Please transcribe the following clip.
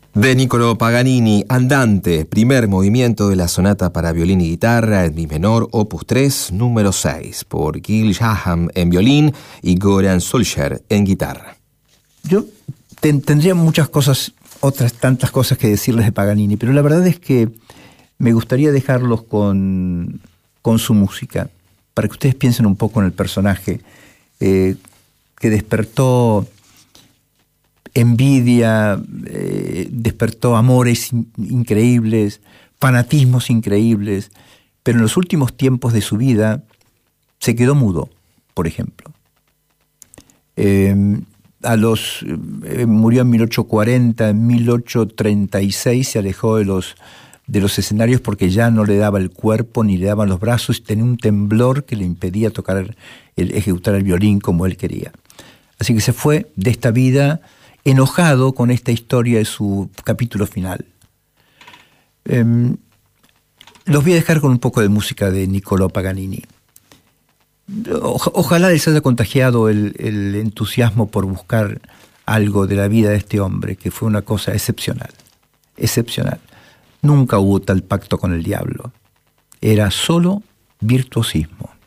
De Niccolò Paganini, Andante, primer movimiento de la sonata para violín y guitarra en mi menor, opus 3, número 6, por Gil Shaham en violín y Goran Solskjaer en guitarra. Yo tendría muchas cosas, otras tantas cosas que decirles de Paganini, pero la verdad es que me gustaría dejarlos con su música, para que ustedes piensen un poco en el personaje que despertó envidia, despertó amores increíbles, fanatismos increíbles, pero en los últimos tiempos de su vida se quedó mudo, por ejemplo. Murió en 1840, en 1836 se alejó de los escenarios porque ya no le daba el cuerpo ni le daban los brazos, tenía un temblor que le impedía ejecutar el violín como él quería. Así que se fue de esta vida enojado con esta historia de su capítulo final. Los voy a dejar con un poco de música de Niccolò Paganini. Ojalá les haya contagiado el entusiasmo por buscar algo de la vida de este hombre, que fue una cosa excepcional, excepcional. Nunca hubo tal pacto con el diablo. Era solo virtuosismo.